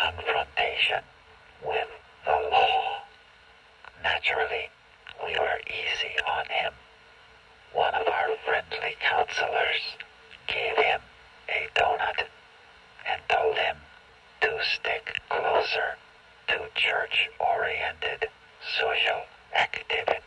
confrontation with the law. Naturally, we were easy on him. One of our friendly counselors gave him a donut and told him to stick closer to church-oriented social activities.